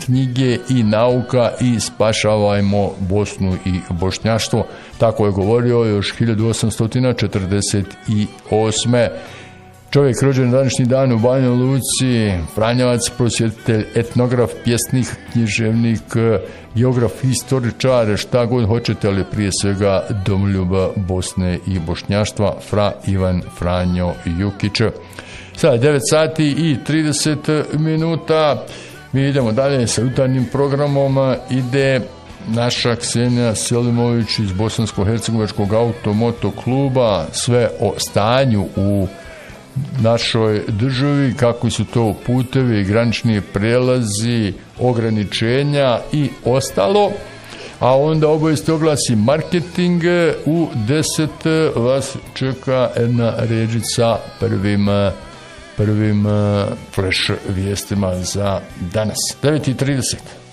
knjige i nauka i spašavajmo Bosnu i bošnjaštvo. Tako je govorio još 1848. Čovjek rođen današnji dan u Banja Luci, Franjevac, prosvjetitelj, etnograf, pjesnik, književnik, geograf, historičar, šta god hoćete, ali prije svega domoljuba Bosne i bošnjaštva, Fra Ivan Franjo Jukić. Sada 9 sati i 30 minuta. Mi idemo dalje sa jutarnjim programom. Ide naša Ksenija Selimović iz Bosansko-hercegovačkog automoto kluba. Sve o stanju u našoj državi, kako su to putevi, granični prelazi, ograničenja i ostalo. A onda obavijesti oglasi marketing. U 10 vas čeka jedna ređica prvim flash vijestima za danas. 9:30.